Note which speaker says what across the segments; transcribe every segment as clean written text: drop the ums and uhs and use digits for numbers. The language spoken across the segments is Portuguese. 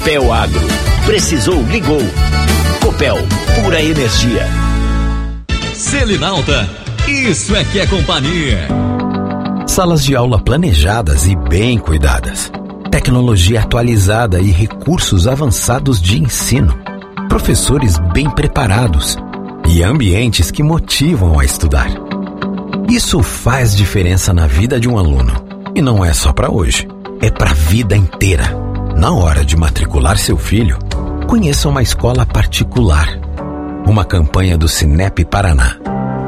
Speaker 1: Copel Agro. Precisou, ligou. Copel, pura energia.
Speaker 2: Selinalta, isso é que é companhia.
Speaker 3: Salas de aula planejadas e bem cuidadas. Tecnologia atualizada e recursos avançados de ensino. Professores bem preparados e ambientes que motivam a estudar. Isso faz diferença na vida de um aluno. E não é só para hoje, é para a vida inteira. Na hora de matricular seu filho, conheça uma escola particular. Uma campanha do Sinep Paraná.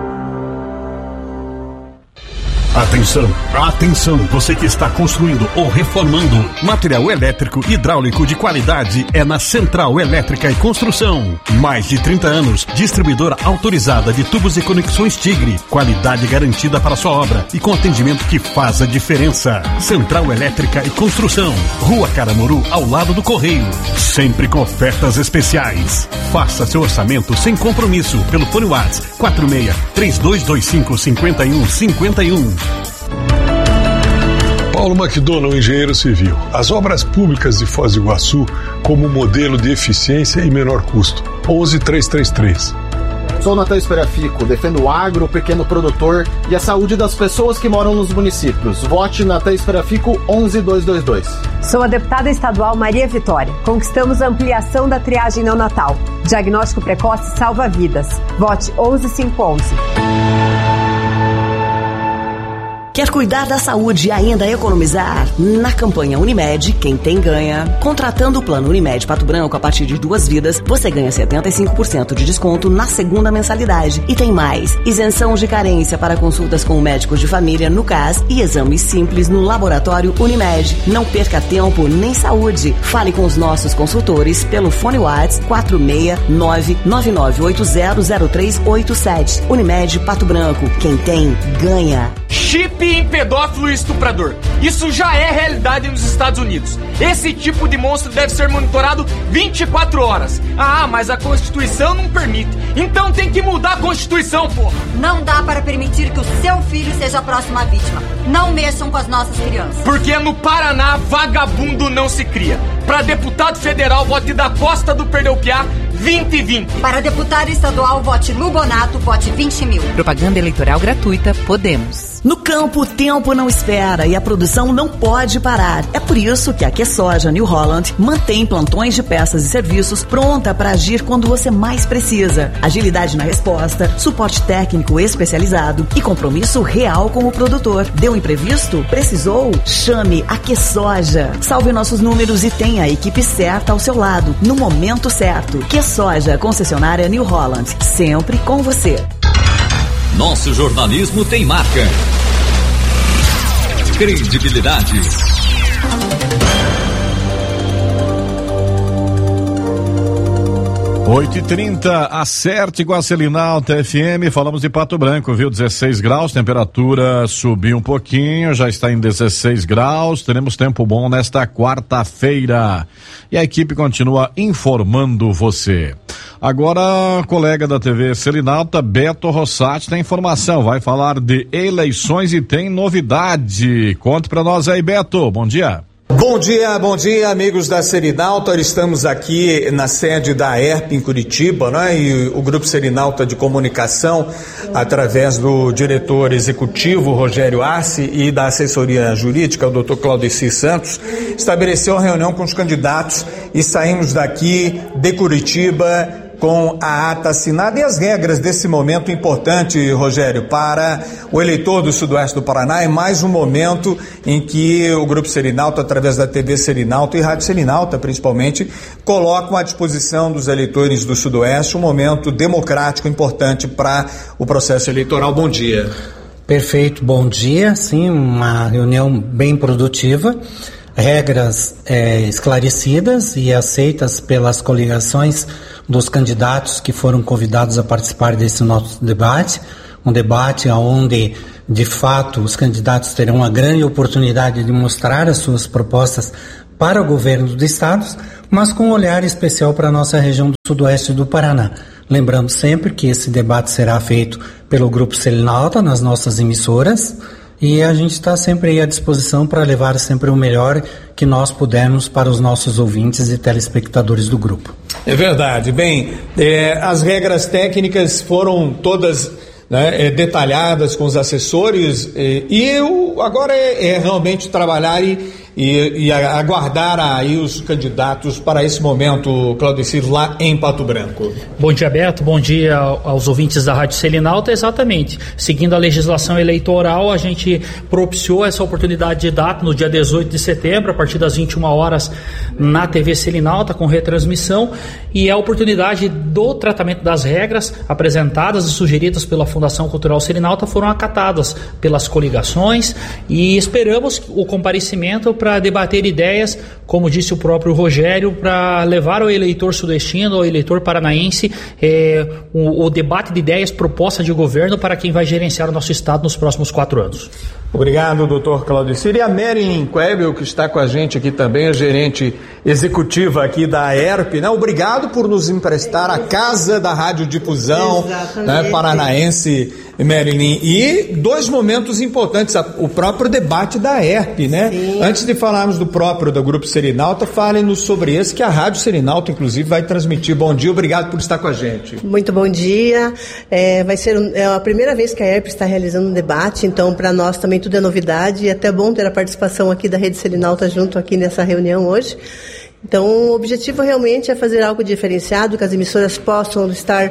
Speaker 4: Atenção, atenção, você que está construindo ou reformando. Material elétrico hidráulico de qualidade é na Central Elétrica e Construção. Mais de 30 anos, distribuidora autorizada de tubos e conexões Tigre. Qualidade garantida para sua obra e com atendimento que faz a diferença. Central Elétrica e Construção, Rua Caramuru, ao lado do Correio. Sempre com ofertas especiais. Faça seu orçamento sem compromisso pelo fone WhatsApp 46-3225-5151.
Speaker 5: Paulo McDonald, engenheiro civil. As obras públicas de Foz do Iguaçu como modelo de eficiência e menor custo. 11333.
Speaker 6: Sou Natan Esperafico, defendo o agro, o pequeno produtor e a saúde das pessoas que moram nos municípios. Vote Natan Esperafico 11222.
Speaker 7: Sou a deputada estadual Maria Vitória. Conquistamos a ampliação da triagem neonatal. Diagnóstico precoce salva vidas. Vote 11511.
Speaker 8: Quer cuidar da saúde e ainda economizar? Na campanha Unimed, quem tem ganha. Contratando o plano Unimed Pato Branco a partir de 2 vidas, você ganha 75% de desconto na segunda mensalidade. E tem mais, isenção de carência para consultas com médicos de família no CAS e exames simples no laboratório Unimed. Não perca tempo nem saúde. Fale com os nossos consultores pelo fone WhatsApp 469-9980-0387. Unimed Pato Branco, quem tem ganha.
Speaker 9: Chip em pedófilo e estuprador. Isso já é realidade nos Estados Unidos. Esse tipo de monstro deve ser monitorado 24 horas. Ah, mas a Constituição não permite. Então tem que mudar a Constituição, porra.
Speaker 10: Não dá para permitir que o seu filho seja a próxima vítima. Não mexam com as nossas crianças.
Speaker 9: Porque no Paraná, vagabundo não se cria. Para deputado federal, vote da Costa do Perdeu-Piá 2020.
Speaker 10: Para deputado estadual, vote Lubonato, vote 20.000.
Speaker 11: Propaganda eleitoral gratuita, Podemos.
Speaker 8: No campo, o tempo não espera e a produção não pode parar. É por isso que a QSoja New Holland mantém plantões de peças e serviços pronta para agir quando você mais precisa. Agilidade na resposta, suporte técnico especializado e compromisso real com o produtor. Deu imprevisto? Precisou? Chame a QSoja. Salve nossos números e tenha a equipe certa ao seu lado, no momento certo. QSoja, concessionária New Holland, sempre com você.
Speaker 2: Nosso jornalismo tem marca, credibilidade.
Speaker 12: 8h30, acerte com a Selinalta FM, falamos de Pato Branco, viu? 16 graus, temperatura subiu um pouquinho, já está em 16 graus, teremos tempo bom nesta quarta-feira. E a equipe continua informando você. Agora, colega da TV Selinalta, Beto Rossati, tem informação, vai falar de eleições e tem novidade. Conte pra nós aí, Beto, bom dia.
Speaker 13: Bom dia, amigos da Selinalta. Estamos aqui na sede da ERP em Curitiba, né? E o Grupo Selinalta de Comunicação, através do diretor executivo Rogério Arce e da assessoria jurídica, o Dr. Claudeci Santos, estabeleceu uma reunião com os candidatos e saímos daqui de Curitiba com a ata assinada e as regras desse momento importante, Rogério, para o eleitor do Sudoeste do Paraná. É mais um momento em que o Grupo Selinalta, através da TV Selinalta e Rádio Selinalta, principalmente, colocam à disposição dos eleitores do Sudoeste um momento democrático importante para o processo eleitoral. Bom dia.
Speaker 14: Perfeito, bom dia. Sim, uma reunião bem produtiva. Regras esclarecidas e aceitas pelas coligações dos candidatos que foram convidados a participar desse nosso debate, um debate onde, de fato, os candidatos terão a grande oportunidade de mostrar as suas propostas para o governo do estado, mas com um olhar especial para a nossa região do Sudoeste do Paraná. Lembrando sempre que esse debate será feito pelo Grupo Selinalta nas nossas emissoras, e a gente está sempre aí à disposição para levar sempre o melhor que nós pudermos para os nossos ouvintes e telespectadores do grupo.
Speaker 13: É verdade. Bem, as regras técnicas foram todas, né, detalhadas com os assessores, e agora é realmente trabalhar e aguardar aí os candidatos para esse momento, Claudecir, lá em Pato Branco.
Speaker 15: Bom dia, Beto, bom dia aos ouvintes da Rádio Selinalta. Exatamente, seguindo a legislação eleitoral, a gente propiciou essa oportunidade de data no dia 18 de setembro, a partir das 21 horas, na TV Selinalta, com retransmissão, e a oportunidade do tratamento das regras apresentadas e sugeridas pela Fundação Cultural Selinalta foram acatadas pelas coligações, e esperamos o comparecimento para debater ideias, como disse o próprio Rogério, para levar ao eleitor sudestino, ao eleitor paranaense, o debate de ideias, proposta de governo para quem vai gerenciar o nosso estado nos próximos 4 anos.
Speaker 13: Obrigado, doutor Claudecir. E a Marilyn Quebel, que está com a gente aqui também, a gerente executiva aqui da AERP, né? Obrigado por nos emprestar a casa da radiodifusão, né, paranaense, Marilyn. E 2 momentos importantes, o próprio debate da AERP, né? Sim. Antes de falarmos do próprio do Grupo Selinalta, falem-nos sobre esse, que a Rádio Selinalta, inclusive, vai transmitir. Bom dia, obrigado por estar com a gente.
Speaker 16: Muito bom dia. Vai ser a primeira vez que a AERP está realizando um debate, então para nós também tudo é novidade, e é até bom ter a participação aqui da Rede Selinalta junto aqui nessa reunião hoje. Então, o objetivo realmente é fazer algo diferenciado, que as emissoras possam estar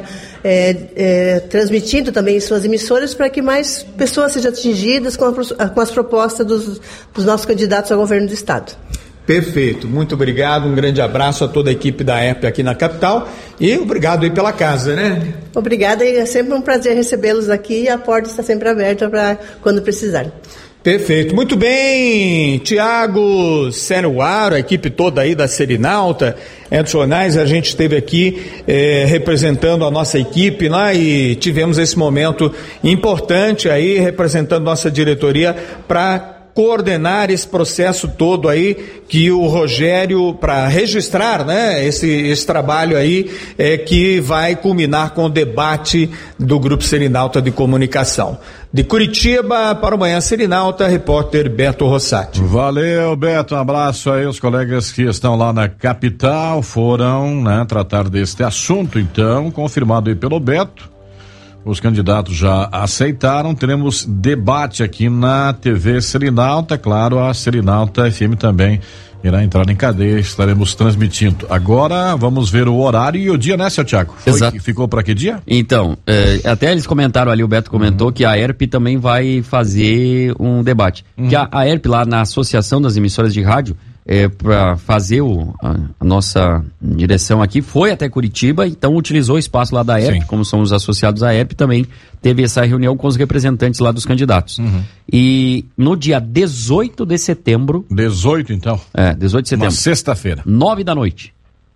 Speaker 16: transmitindo também suas emissoras para que mais pessoas sejam atingidas com as propostas dos nossos candidatos ao governo do Estado.
Speaker 13: Perfeito, muito obrigado, um grande abraço a toda a equipe da AERP aqui na capital e obrigado aí pela casa, né?
Speaker 16: Obrigada, e é sempre um prazer recebê-los aqui, e a porta está sempre aberta para quando precisarem.
Speaker 13: Perfeito, muito bem, Tiago Seruaro, a equipe toda aí da Selinalta, adicionais, a gente esteve aqui representando a nossa equipe lá e tivemos esse momento importante aí, representando nossa diretoria para coordenar esse processo todo aí, que o Rogério, para registrar, né, esse trabalho aí, que vai culminar com o debate do Grupo Selinalta de Comunicação. De Curitiba para o Manhã Selinalta, repórter Beto Rossati.
Speaker 12: Valeu, Beto, um abraço aí, os colegas que estão lá na capital foram, né, tratar deste assunto, então, confirmado aí pelo Beto. Os candidatos já aceitaram, teremos debate aqui na TV Selinalta, claro, a Selinalta FM também irá entrar em cadeia, estaremos transmitindo. Agora vamos ver o horário e o dia, né, seu Thiago?
Speaker 17: Exato.
Speaker 12: Ficou para que dia?
Speaker 17: Então, até eles comentaram ali, o Beto comentou que a AERP também vai fazer um debate. Que a AERP lá na Associação das Emissoras de Rádio, para fazer a nossa direção aqui, foi até Curitiba, então utilizou o espaço lá da AERP, como são os associados da AERP, também teve essa reunião com os representantes lá dos candidatos. E no dia 18 de setembro...
Speaker 12: 18, então?
Speaker 17: 18 de setembro.
Speaker 12: Uma sexta-feira.
Speaker 17: 9 da noite.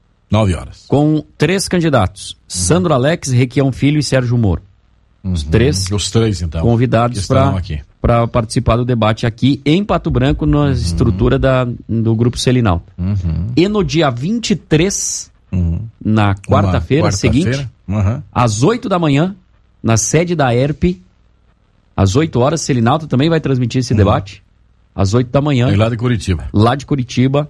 Speaker 12: 9 horas.
Speaker 17: Com 3 candidatos, Sandro Alex, Requião Filho e Sérgio Moro. Os três, então, convidados para participar do debate aqui em Pato Branco, na estrutura do Grupo Selinalta. E no dia 23, na quarta-feira seguinte, às 8 da manhã, na sede da AERP, às 8 horas, Selinalta também vai transmitir esse debate, às 8 da manhã.
Speaker 12: E lá de Curitiba.
Speaker 17: Lá de Curitiba,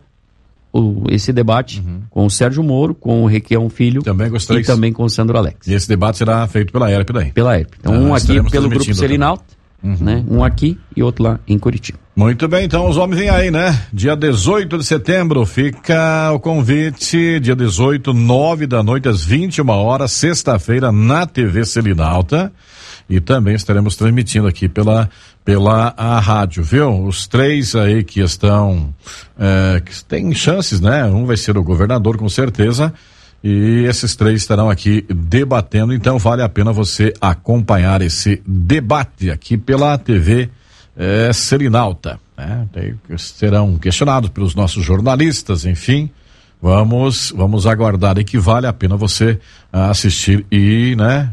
Speaker 17: esse debate com o Sérgio Moro, com o Requião Filho também e também com o Sandro Alex.
Speaker 12: E esse debate será feito pela AERP daí?
Speaker 17: Pela AERP. Então, um aqui pelo Grupo Selinalta, né? Um aqui e outro lá em Curitiba.
Speaker 12: Muito bem, então os homens vêm aí, né? Dia 18 de setembro fica o convite, dia 18, 9 da noite, às 21 horas, sexta-feira, na TV Selinalta. E também estaremos transmitindo aqui pela a rádio, viu? Os 3 aí que estão, que têm chances, né? Um vai ser o governador, com certeza, e esses 3 estarão aqui debatendo, então vale a pena você acompanhar esse debate aqui pela TV Selinalta, né? Serão questionados pelos nossos jornalistas, enfim. Vamos aguardar aí, que vale a pena você assistir e, né,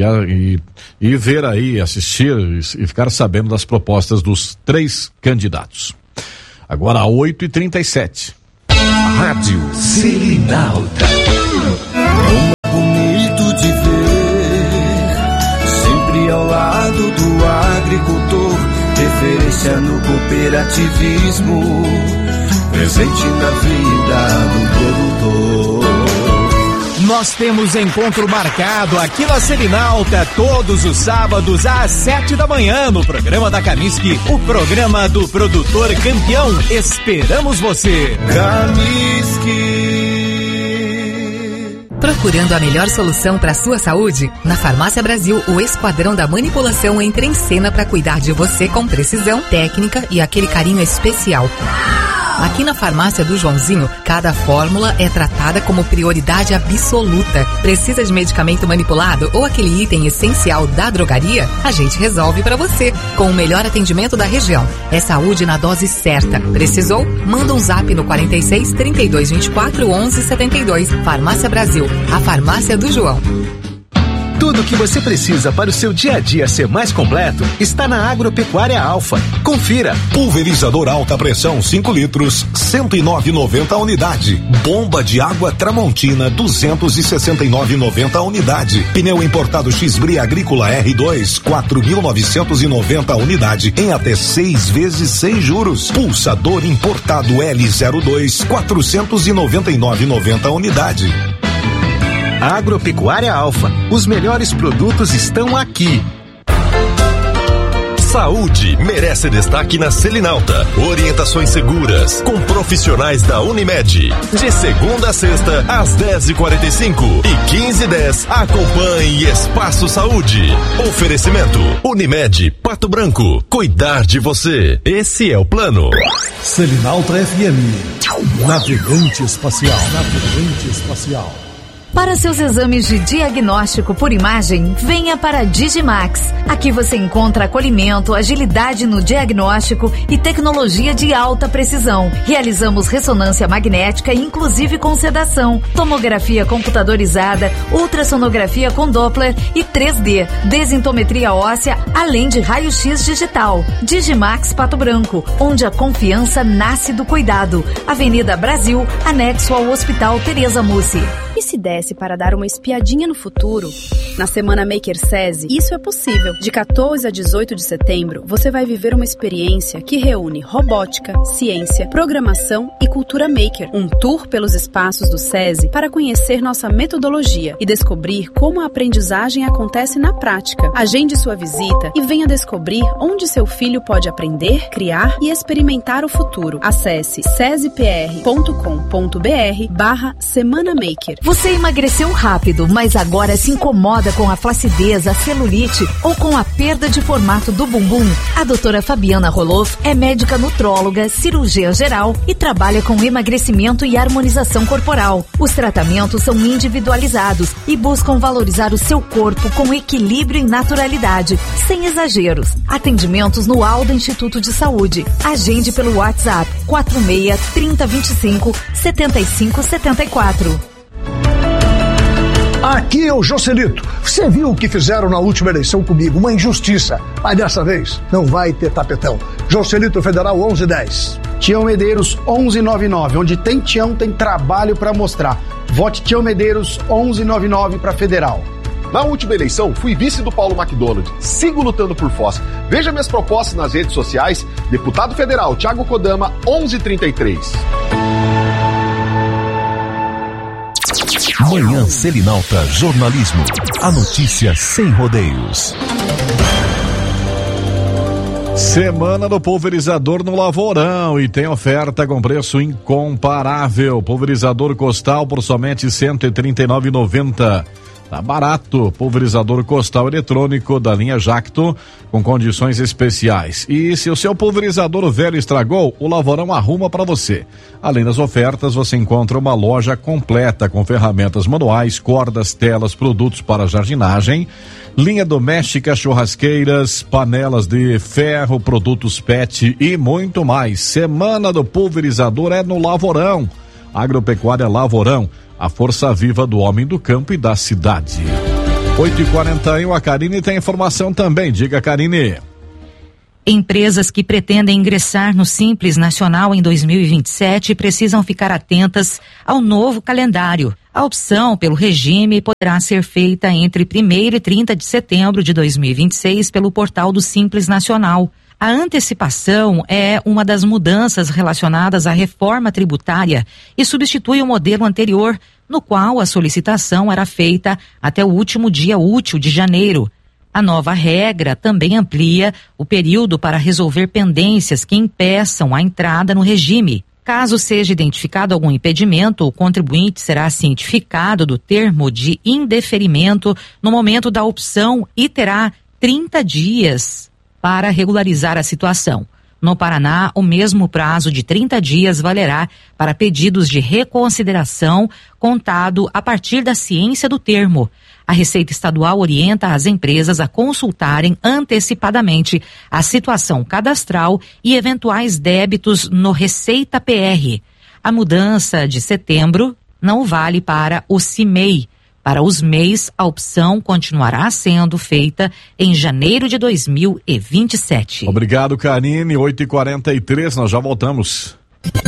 Speaker 12: e ver aí, assistir e ficar sabendo das propostas dos 3 candidatos. Agora 8h37.
Speaker 1: Rádio Selinalta.
Speaker 18: Bonito de ver, sempre ao lado do agricultor, referência no cooperativismo, presente na vida do produtor.
Speaker 19: Nós temos encontro marcado aqui na Selinalta todos os sábados às 7 da manhã no programa da Camisc, o programa do produtor campeão. Esperamos você.
Speaker 18: Camisc.
Speaker 11: Procurando a melhor solução para a sua saúde? Na Farmácia Brasil, o Esquadrão da Manipulação entra em cena para cuidar de você com precisão, técnica e aquele carinho especial. Aqui na Farmácia do Joãozinho, cada fórmula é tratada como prioridade absoluta. Precisa de medicamento manipulado ou aquele item essencial da drogaria? A gente resolve para você, com o melhor atendimento da região. É saúde na dose certa. Precisou? Manda um zap no 46 32 24 11 72. Farmácia Brasil, a farmácia do João.
Speaker 20: Tudo o que você precisa para o seu dia a dia ser mais completo está na Agropecuária Alfa. Confira.
Speaker 21: Pulverizador alta pressão 5 litros, 109,90 a unidade. Bomba de água Tramontina, 269,90 a unidade. Pneu importado X-Bri Agrícola R2, 4.990 a unidade, em até 6 vezes sem juros. Pulsador importado L02, 499,90 a unidade.
Speaker 20: Agropecuária Alfa. Os melhores produtos estão aqui.
Speaker 22: Saúde merece destaque na Selinalta. Orientações seguras com profissionais da Unimed. De segunda a sexta, às 10h45 e 15h10, acompanhe Espaço Saúde. Oferecimento Unimed Pato Branco. Cuidar de você. Esse é o plano.
Speaker 23: Selinalta FM. Navegante espacial. Navegante espacial.
Speaker 24: Para seus exames de diagnóstico por imagem, venha para a Digimax. Aqui você encontra acolhimento, agilidade no diagnóstico e tecnologia de alta precisão. Realizamos ressonância magnética, inclusive com sedação, tomografia computadorizada, ultrassonografia com Doppler e 3D, desintometria óssea, além de raio-x digital. Digimax Pato Branco, onde a confiança nasce do cuidado. Avenida Brasil, anexo ao Hospital Tereza Mussi.
Speaker 25: E se desse para dar uma espiadinha no futuro? Na Semana Maker SESI, isso é possível. De 14 a 18 de setembro, você vai viver uma experiência que reúne robótica, ciência, programação e cultura maker. Um tour pelos espaços do SESI para conhecer nossa metodologia e descobrir como a aprendizagem acontece na prática. Agende sua visita e venha descobrir onde seu filho pode aprender, criar e experimentar o futuro. Acesse sesipr.com.br/Semana Maker.
Speaker 24: Você emagreceu rápido, mas agora se incomoda com a flacidez, a celulite ou com a perda de formato do bumbum? A doutora Fabiana Roloff é médica nutróloga, cirurgiã geral e trabalha com emagrecimento e harmonização corporal. Os tratamentos são individualizados e buscam valorizar o seu corpo com equilíbrio e naturalidade, sem exageros. Atendimentos no Aldo Instituto de Saúde. Agende pelo WhatsApp 46 30 25 75 74.
Speaker 26: Aqui é o Joselito. Você viu o que fizeram na última eleição comigo? Uma injustiça. Mas dessa vez não vai ter tapetão. Joselito Federal 1110.
Speaker 27: Tião Medeiros 1199. Onde tem Tião, tem trabalho para mostrar. Vote Tião Medeiros 1199 para Federal.
Speaker 28: Na última eleição, fui vice do Paulo McDonald. Sigo lutando por Foz. Veja minhas propostas nas redes sociais. Deputado Federal Thiago Kodama 1133.
Speaker 22: Manhã Selinalta Jornalismo. A notícia sem rodeios.
Speaker 12: Semana do pulverizador no Lavourão e tem oferta com preço incomparável. Pulverizador Costal por somente R$ 139,90. Tá barato, pulverizador Costal eletrônico da linha Jacto com condições especiais. E se o seu pulverizador velho estragou, o Lavourão arruma para você. Além das ofertas, você encontra uma loja completa com ferramentas manuais, cordas, telas, produtos para jardinagem, linha doméstica, churrasqueiras, panelas de ferro, produtos PET e muito mais. Semana do pulverizador é no Lavourão. Agropecuária Lavourão, a força viva do homem do campo e da cidade. 8h41, a Karine tem informação também. Diga, Karine.
Speaker 29: Empresas que pretendem ingressar no Simples Nacional em 2027 precisam ficar atentas ao novo calendário. A opção pelo regime poderá ser feita entre 1º e 30 de setembro de 2026 pelo portal do Simples Nacional. A antecipação é uma das mudanças relacionadas à reforma tributária e substitui o modelo anterior, no qual a solicitação era feita até o último dia útil de janeiro. A nova regra também amplia o período para resolver pendências que impeçam a entrada no regime. Caso seja identificado algum impedimento, o contribuinte será cientificado do termo de indeferimento no momento da opção e terá 30 dias para regularizar a situação. No Paraná, o mesmo prazo de 30 dias valerá para pedidos de reconsideração contado a partir da ciência do termo. A Receita Estadual orienta as empresas a consultarem antecipadamente a situação cadastral e eventuais débitos no Receita PR. A mudança de setembro não vale para o CIMEI. Para os MEIs, a opção continuará sendo feita em janeiro de 2027.
Speaker 12: Obrigado, Karine. 8h43, nós já voltamos.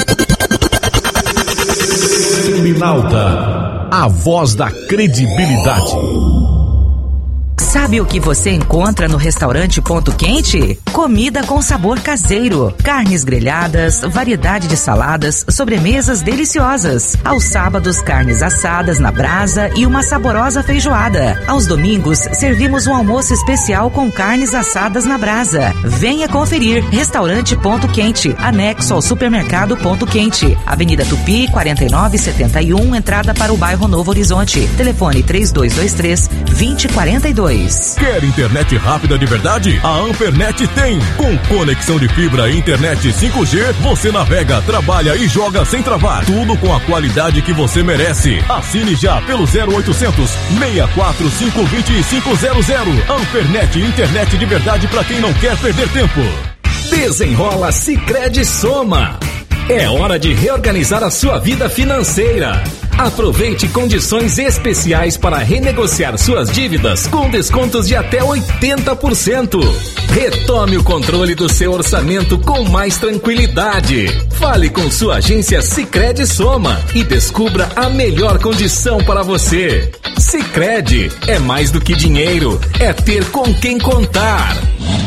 Speaker 21: Selinalta, a voz da credibilidade.
Speaker 29: Sabe o que você encontra no restaurante Ponto Quente? Comida com sabor caseiro, carnes grelhadas, variedade de saladas, sobremesas deliciosas. Aos sábados, carnes assadas na brasa e uma saborosa feijoada. Aos domingos, servimos um almoço especial com carnes assadas na brasa. Venha conferir. Restaurante Ponto Quente, anexo ao supermercado Ponto Quente. Avenida Tupi, 4971, entrada para o bairro Novo Horizonte. Telefone 3223-2042.
Speaker 22: Quer internet rápida de verdade? A Ampernet tem. Com conexão de fibra e internet 5G, você navega, trabalha e joga sem travar. Tudo com a qualidade que você merece. Assine já pelo 0800 645 2500. Ampernet, internet de verdade para quem não quer perder tempo.
Speaker 2: Desenrola Sicredi Soma. É hora de reorganizar a sua vida financeira. Aproveite condições especiais para renegociar suas dívidas com descontos de até 80%. Retome o controle do seu orçamento com mais tranquilidade. Fale com sua agência Sicredi Soma e descubra a melhor condição para você. Sicredi é mais do que dinheiro, é ter com quem contar.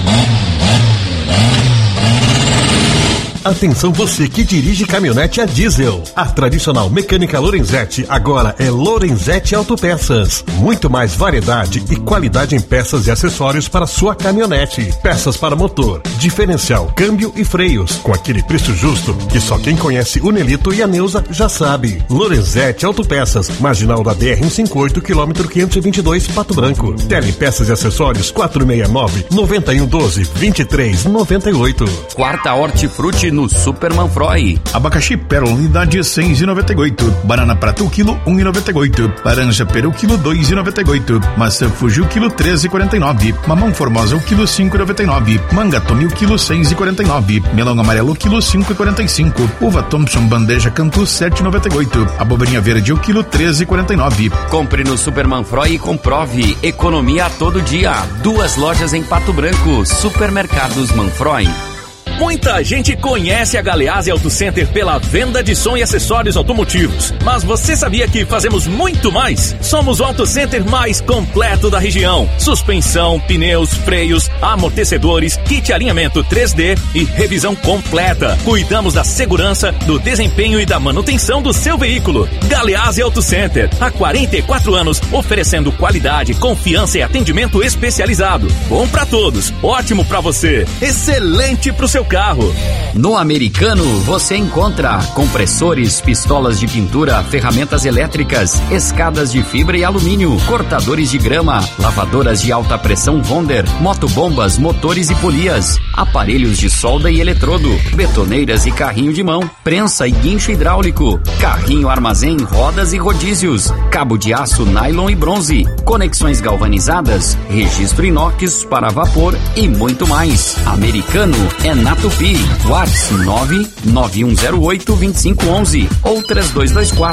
Speaker 21: Atenção você que dirige caminhonete a diesel. A tradicional mecânica Lorenzetti agora é Lorenzetti Autopeças. Muito mais variedade e qualidade em peças e acessórios para sua caminhonete. Peças para motor, diferencial, câmbio e freios. Com aquele preço justo que só quem conhece o Nelito e a Neuza já sabe. Lorenzetti Autopeças, marginal da BR-158, quilômetro 522, Pato Branco. Telepeças e acessórios 469-9112-2398.
Speaker 3: Quarta Hortifruti no Super Manfroy.
Speaker 4: Abacaxi Pérola, unidade 6,98. Banana Prata, o quilo 1,98. Laranja Pera, o quilo 2,98. Maçã Fuji, o quilo 13,49. Mamão Formosa, o quilo 5,99. Manga Tome, o quilo 6,49. Melão amarelo, o quilo 5,45. Uva Thompson bandeja Cantu, 7,98. Abobrinha verde, o quilo 13,49.
Speaker 3: Compre no Super Manfroy e comprove. Economia a todo dia. 2 lojas em Pato Branco. Supermercados Manfroy.
Speaker 5: Muita gente conhece a Galeazzi Auto Center pela venda de som e acessórios automotivos. Mas você sabia que fazemos muito mais? Somos o Auto Center mais completo da região. Suspensão, pneus, freios, amortecedores, kit alinhamento 3D e revisão completa. Cuidamos da segurança, do desempenho e da manutenção do seu veículo. Galeazzi Auto Center, há 44 anos, oferecendo qualidade, confiança e atendimento especializado. Bom pra todos, ótimo pra você, excelente pro seu carro.
Speaker 3: No Americano você encontra compressores, pistolas de pintura, ferramentas elétricas, escadas de fibra e alumínio, cortadores de grama, lavadoras de alta pressão Wonder, motobombas, motores e polias, aparelhos de solda e eletrodo, betoneiras e carrinho de mão, prensa e guincho hidráulico, carrinho armazém, rodas e rodízios, cabo de aço, nylon e bronze, conexões galvanizadas, registro inox para vapor e muito mais. Americano é na Tupi. WhatsApp 99108-2511 ou 3224